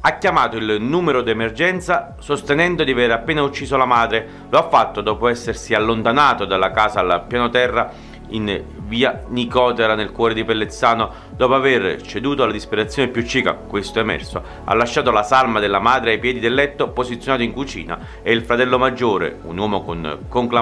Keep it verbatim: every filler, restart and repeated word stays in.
ha chiamato il numero d'emergenza sostenendo di aver appena ucciso la madre. Lo ha fatto dopo essersi allontanato dalla casa al piano terra in via Nicotera nel cuore di Pellezzano. Dopo aver ceduto alla disperazione più cieca, questo è emerso, ha lasciato la salma della madre ai piedi del letto posizionato in cucina e il fratello maggiore, un uomo con conclamazione